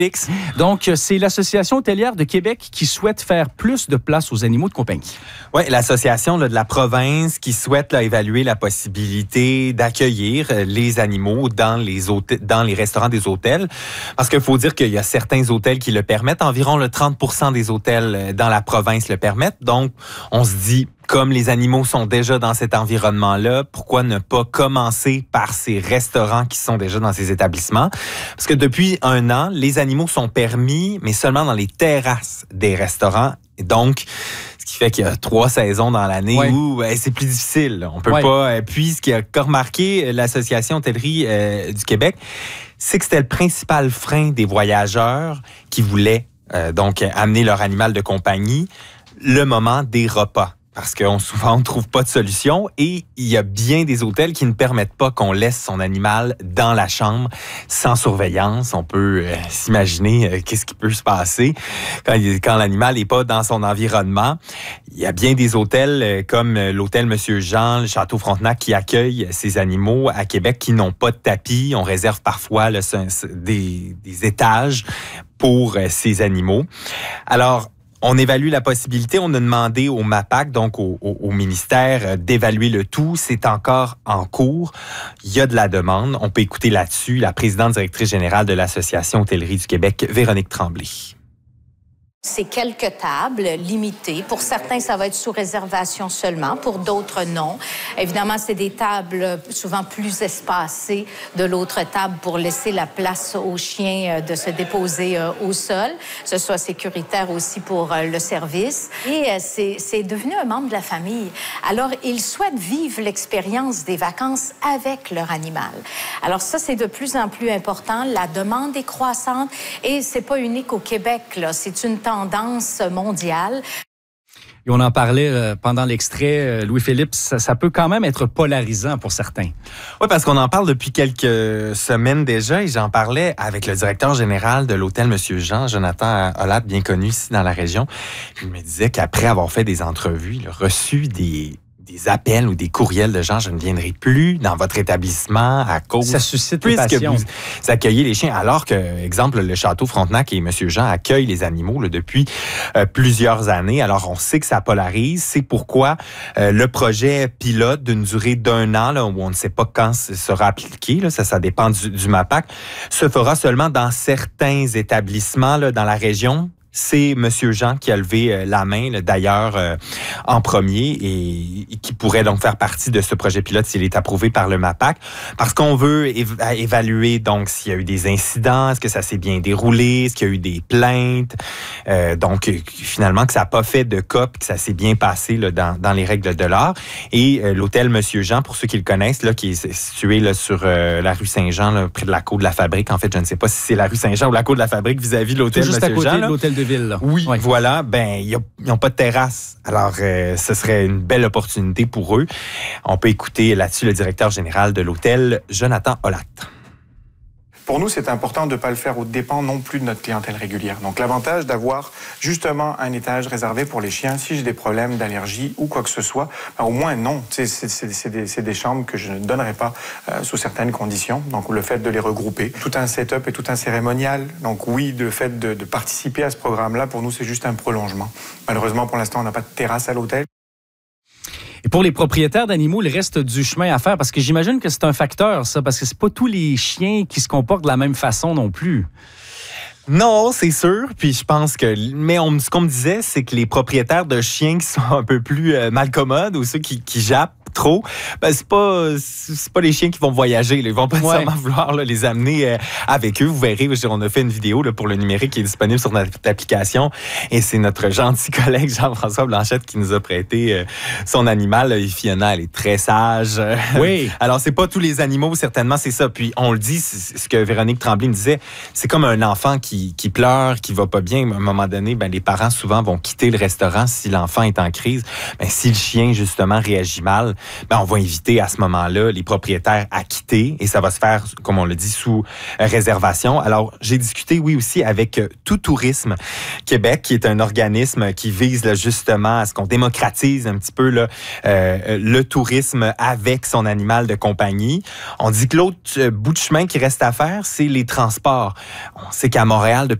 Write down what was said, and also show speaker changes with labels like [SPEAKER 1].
[SPEAKER 1] Donc, c'est l'Association hôtelière de Québec qui souhaite faire plus de place aux animaux de compagnie.
[SPEAKER 2] Oui, l'association de la province qui souhaite évaluer la possibilité d'accueillir les animaux dans les restaurants des hôtels. Parce qu'il faut dire qu'il y a certains hôtels qui le permettent. Environ le 30% des hôtels dans la province le permettent. Donc, on se dit, comme les animaux sont déjà dans cet environnement-là, pourquoi ne pas commencer par ces restaurants qui sont déjà dans ces établissements? Parce que depuis 1 an, les animaux sont permis, mais seulement dans les terrasses des restaurants. Et donc, ce qui fait qu'il y a 3 saisons dans l'année où c'est plus difficile. On peut pas. Puis, ce qui a remarqué l'Association hôtellerie du Québec, c'est que c'était le principal frein des voyageurs qui voulaient donc amener leur animal de compagnie, le moment des repas. Parce qu'on souvent on trouve pas de solution et il y a bien des hôtels qui ne permettent pas qu'on laisse son animal dans la chambre sans surveillance. On peut s'imaginer qu'est-ce qui peut se passer quand l'animal n'est pas dans son environnement. Il y a bien des hôtels comme l'hôtel Monsieur Jean, le Château Frontenac qui accueillent ces animaux à Québec qui n'ont pas de tapis. On réserve parfois des étages pour ces animaux. Alors, on évalue la possibilité. On a demandé au MAPAC, donc au ministère, d'évaluer le tout. C'est encore en cours. Il y a de la demande. On peut écouter là-dessus la présidente directrice générale de l'Association hôtellerie du Québec, Véronique Tremblay.
[SPEAKER 3] C'est quelques tables limitées. Pour certains, ça va être sous réservation seulement. Pour d'autres, non. Évidemment, c'est des tables souvent plus espacées de l'autre table pour laisser la place aux chiens de se déposer au sol. Que ce soit sécuritaire aussi pour le service. Et c'est devenu un membre de la famille. Alors, ils souhaitent vivre l'expérience des vacances avec leur animal. Alors ça, c'est de plus en plus important. La demande est croissante et c'est pas unique au Québec, là. C'est une tendance mondiale.
[SPEAKER 1] Et on en parlait pendant l'extrait, Louis-Philippe, ça peut quand même être polarisant pour certains.
[SPEAKER 2] Oui, parce qu'on en parle depuis quelques semaines déjà et j'en parlais avec le directeur général de l'hôtel Monsieur Jean, Jonathan Hollatte, bien connu ici dans la région. Il me disait qu'après avoir fait des entrevues, il a reçu des appels ou des courriels de gens, je ne viendrai plus dans votre établissement à cause...
[SPEAKER 1] Ça suscite
[SPEAKER 2] puisque
[SPEAKER 1] passion.
[SPEAKER 2] Vous accueillez les chiens, alors que, exemple, le Château Frontenac et Monsieur Jean accueillent les animaux depuis plusieurs années. Alors, on sait que ça polarise. C'est pourquoi le projet pilote d'une durée d'1 an, là, où on ne sait pas quand ce sera appliqué, là, ça dépend du MAPAC, se fera seulement dans certains établissements là, dans la région. C'est Monsieur Jean qui a levé la main, là, d'ailleurs, en premier et qui pourrait donc faire partie de ce projet pilote s'il est approuvé par le MAPAC. Parce qu'on veut évaluer donc s'il y a eu des incidents, est-ce que ça s'est bien déroulé, est-ce qu'il y a eu des plaintes. Donc, finalement, que ça n'a pas fait de cas puis que ça s'est bien passé là, dans les règles de l'art. Et l'hôtel Monsieur Jean, pour ceux qui le connaissent, là, qui est situé là, sur la rue Saint-Jean, là, près de la cour de la Fabrique. En fait, je ne sais pas si c'est la rue Saint-Jean ou la cour de la Fabrique vis-à-vis de l'hôtel Monsieur Jean.
[SPEAKER 1] Juste à côté
[SPEAKER 2] de
[SPEAKER 1] l'hôtel de ville. Là.
[SPEAKER 2] Oui, voilà. Ben, ils n'ont pas de terrasse. Alors, ce serait une belle opportunité pour eux. On peut écouter là-dessus le directeur général de l'hôtel, Jonathan Hollatte.
[SPEAKER 4] Pour nous, c'est important de ne pas le faire aux dépens non plus de notre clientèle régulière. Donc, l'avantage d'avoir justement un étage réservé pour les chiens, si j'ai des problèmes d'allergie ou quoi que ce soit, ben, au moins non. C'est des chambres que je ne donnerai pas sous certaines conditions. Donc, le fait de les regrouper, tout un setup et tout un cérémonial. Donc, oui, le fait de participer à ce programme-là, pour nous, c'est juste un prolongement. Malheureusement, pour l'instant, on n'a pas de terrasse à l'hôtel.
[SPEAKER 1] Et pour les propriétaires d'animaux, il reste du chemin à faire parce que j'imagine que c'est un facteur, ça, parce que c'est pas tous les chiens qui se comportent de la même façon non plus.
[SPEAKER 2] Non, c'est sûr. Puis je pense que... Mais ce qu'on me disait, c'est que les propriétaires de chiens qui sont un peu plus malcommodes ou ceux qui jappent trop, ben c'est pas les chiens qui vont voyager. Là. Ils vont pas nécessairement vouloir là, les amener avec eux. Vous verrez, on a fait une vidéo là, pour le numérique qui est disponible sur notre application et c'est notre gentil collègue Jean-François Blanchette qui nous a prêté son animal. Fiona, elle est très sage.
[SPEAKER 1] Oui.
[SPEAKER 2] Alors, c'est pas tous les animaux, certainement, c'est ça. Puis, on le dit, c'est ce que Véronique Tremblay me disait, c'est comme un enfant qui pleure, qui va pas bien. À un moment donné, ben, les parents, souvent, vont quitter le restaurant si l'enfant est en crise. Ben, si le chien, justement, réagit mal, ben, on va inviter à ce moment-là les propriétaires à quitter et ça va se faire, comme on le dit, sous réservation. Alors, j'ai discuté, oui, aussi avec Tout Tourisme Québec, qui est un organisme qui vise là, justement à ce qu'on démocratise un petit peu là, le tourisme avec son animal de compagnie. On dit que l'autre bout de chemin qui reste à faire, c'est les transports. On sait qu'à Montréal,